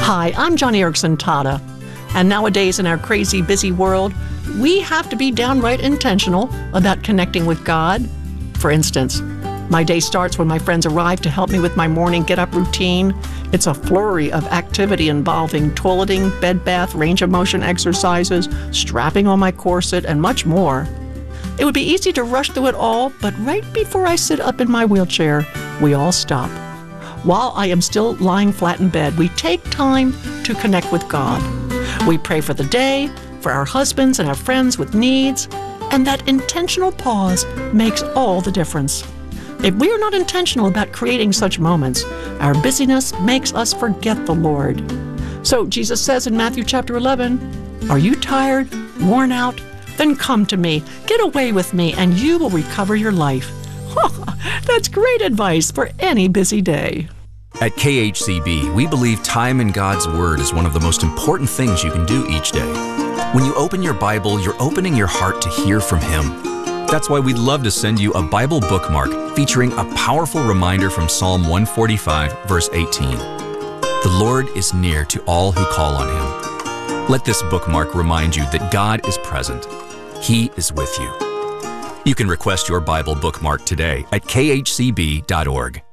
Hi, I'm Joni Eareckson Tada, and nowadays in our crazy, busy world, we have to be downright intentional about connecting with God. For instance, my day starts when my friends arrive to help me with my morning get-up routine. It's a flurry of activity involving toileting, bed bath, range of motion exercises, strapping on my corset, and much more. It would be easy to rush through it all, but right before I sit up in my wheelchair, we all stop. While I am still lying flat in bed, we take time to connect with God. We pray for the day, for our husbands and our friends with needs, and that intentional pause makes all the difference. If we are not intentional about creating such moments, our busyness makes us forget the Lord. So Jesus says in Matthew chapter 11, "Are you tired, worn out? Then come to me, get away with me, and you will recover your life." That's great advice for any busy day. At KHCB, we believe time in God's Word is one of the most important things you can do each day. When you open your Bible, you're opening your heart to hear from Him. That's why we'd love to send you a Bible bookmark featuring a powerful reminder from Psalm 145, verse 18. The Lord is near to all who call on Him. Let this bookmark remind you that God is present. He is with you. You can request your Bible bookmark today at khcb.org.